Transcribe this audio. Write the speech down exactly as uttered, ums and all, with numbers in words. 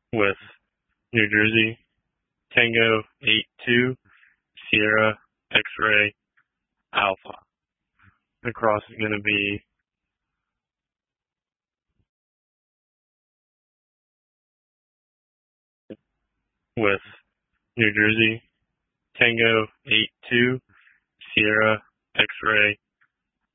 with New Jersey, Tango eight two, Sierra X-Ray Alpha. The cross is going to be with New Jersey, Tango eight two, Sierra X-Ray